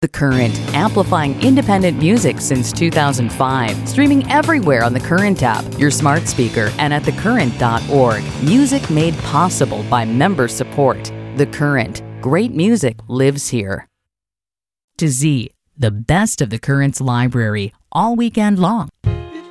The Current, amplifying independent music since 2005. Streaming everywhere on the Current app, your smart speaker, and at thecurrent.org. Music made possible by member support. The Current. Great music lives here. To Z, the best of the Current's library, all weekend long.